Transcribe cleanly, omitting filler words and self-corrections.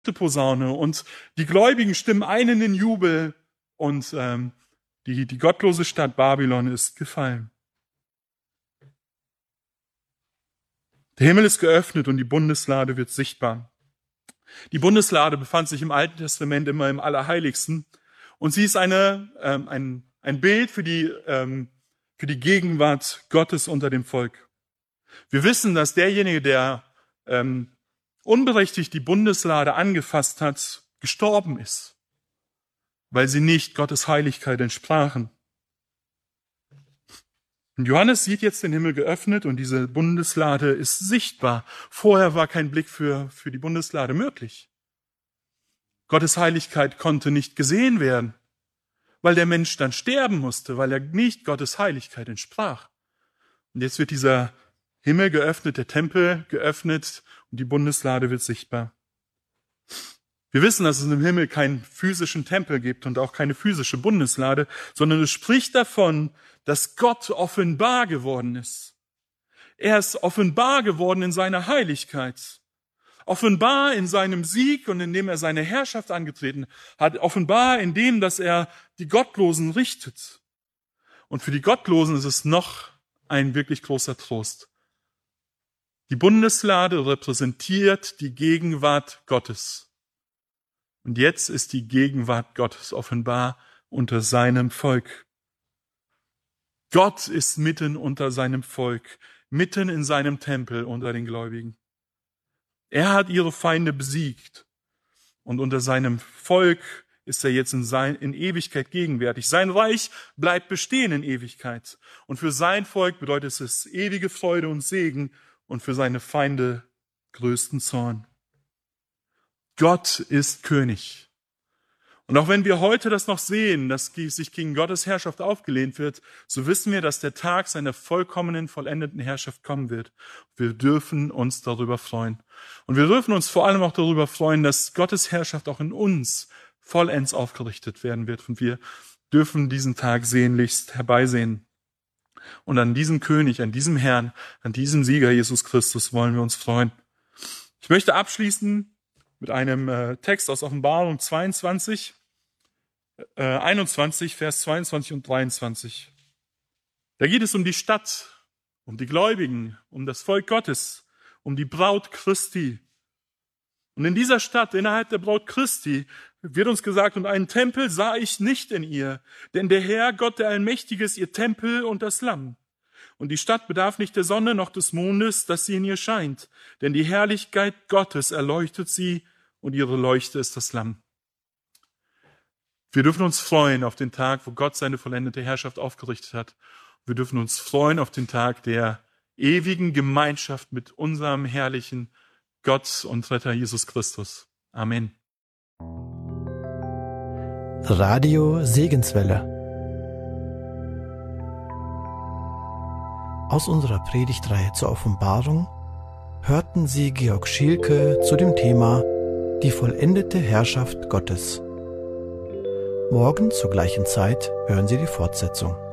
Posaune und die Gläubigen stimmen ein in den Jubel und die gottlose Stadt Babylon ist gefallen. Der Himmel ist geöffnet und die Bundeslade wird sichtbar. Die Bundeslade befand sich im Alten Testament immer im Allerheiligsten und sie ist ein Bild für die Gegenwart Gottes unter dem Volk. Wir wissen, dass derjenige, der unberechtigt die Bundeslade angefasst hat, gestorben ist, weil sie nicht Gottes Heiligkeit entsprachen. Und Johannes sieht jetzt den Himmel geöffnet und diese Bundeslade ist sichtbar. Vorher war kein Blick für die Bundeslade möglich. Gottes Heiligkeit konnte nicht gesehen werden, weil der Mensch dann sterben musste, weil er nicht Gottes Heiligkeit entsprach. Und jetzt wird dieser Himmel geöffnet, der Tempel geöffnet und die Bundeslade wird sichtbar. Wir wissen, dass es im Himmel keinen physischen Tempel gibt und auch keine physische Bundeslade, sondern es spricht davon, dass Gott offenbar geworden ist. Er ist offenbar geworden in seiner Heiligkeit, offenbar in seinem Sieg und indem er seine Herrschaft angetreten hat, offenbar in dem, dass er die Gottlosen richtet. Und für die Gottlosen ist es noch ein wirklich großer Trost. Die Bundeslade repräsentiert die Gegenwart Gottes. Und jetzt ist die Gegenwart Gottes offenbar unter seinem Volk. Gott ist mitten unter seinem Volk, mitten in seinem Tempel unter den Gläubigen. Er hat ihre Feinde besiegt und unter seinem Volk ist er jetzt in Ewigkeit gegenwärtig. Sein Reich bleibt bestehen in Ewigkeit. Und für sein Volk bedeutet es ewige Freude und Segen und für seine Feinde größten Zorn. Gott ist König. Und auch wenn wir heute das noch sehen, dass sich gegen Gottes Herrschaft aufgelehnt wird, so wissen wir, dass der Tag seiner vollkommenen, vollendeten Herrschaft kommen wird. Wir dürfen uns darüber freuen. Und wir dürfen uns vor allem auch darüber freuen, dass Gottes Herrschaft auch in uns vollends aufgerichtet werden wird. Und wir dürfen diesen Tag sehnlichst herbeisehen. Und an diesem König, an diesem Herrn, an diesem Sieger Jesus Christus wollen wir uns freuen. Ich möchte abschließen mit einem Text aus Offenbarung 21, Vers 22 und 23. Da geht es um die Stadt, um die Gläubigen, um das Volk Gottes, um die Braut Christi. Und in dieser Stadt, innerhalb der Braut Christi, wird uns gesagt, und einen Tempel sah ich nicht in ihr, denn der Herr, Gott der Allmächtige, ist ihr Tempel und das Lamm. Und die Stadt bedarf nicht der Sonne noch des Mondes, dass sie in ihr scheint, denn die Herrlichkeit Gottes erleuchtet sie und ihre Leuchte ist das Lamm. Wir dürfen uns freuen auf den Tag, wo Gott seine vollendete Herrschaft aufgerichtet hat. Wir dürfen uns freuen auf den Tag der ewigen Gemeinschaft mit unserem herrlichen Gott und Retter Jesus Christus. Amen. Radio Segenswelle. Aus unserer Predigtreihe zur Offenbarung hörten Sie Georg Schielke zu dem Thema Die vollendete Herrschaft Gottes. Morgen zur gleichen Zeit hören Sie die Fortsetzung.